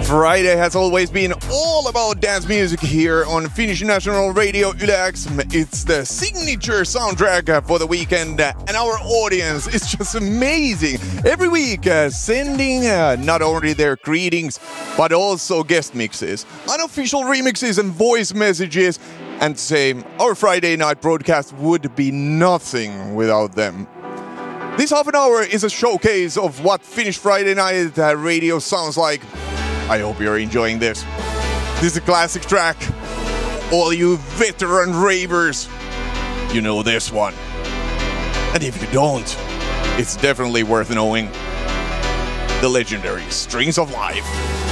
Friday has always been all about dance music here on Finnish National Radio Yle X. It's the signature soundtrack for the weekend, and our audience is just amazing. Every week, sending not only their greetings, but also guest mixes, unofficial remixes, and voice messages. And say, our Friday night broadcast would be nothing without them. This half an hour is a showcase of what Finnish Friday night radio sounds like. I hope you're enjoying this. This is a classic track. All you veteran ravers, you know this one. And if you don't, it's definitely worth knowing. The legendary Strings of Life.